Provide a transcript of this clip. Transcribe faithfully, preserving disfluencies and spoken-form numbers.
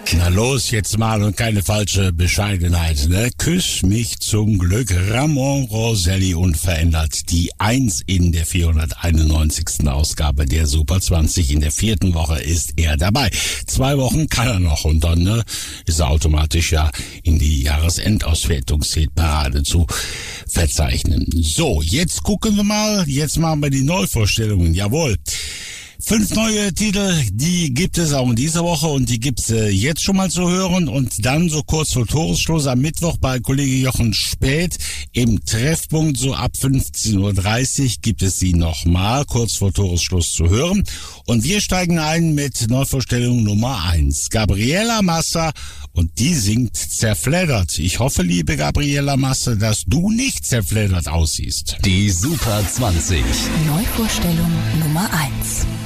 Na los, jetzt mal und keine falsche Bescheidenheit, ne? Küss mich zum Glück, Ramon Roselli, unverändert. Die Eins in der vierhunderteinundneunzigsten Ausgabe der Super zwanzig. In der vierten Woche ist er dabei. Zwei Wochen kann er noch und dann ne, ist er automatisch ja in die Jahresendauswertungshitparade zu verzeichnen. So, jetzt gucken wir mal, jetzt machen wir die Neuvorstellungen, jawohl. Fünf neue Titel, die gibt es auch in dieser Woche und die gibt's äh, jetzt schon mal zu hören und dann so kurz vor Toresschluss am Mittwoch bei Kollege Jochen Späth im Treffpunkt so ab fünfzehn Uhr dreißig gibt es sie nochmal kurz vor Toresschluss zu hören und wir steigen ein mit Neuvorstellung Nummer eins, Gabriela Massa, und die singt Zerfleddert. Ich hoffe, liebe Gabriela Massa, dass du nicht zerfleddert aussiehst. Die Super zwanzig. Neuvorstellung Nummer eins.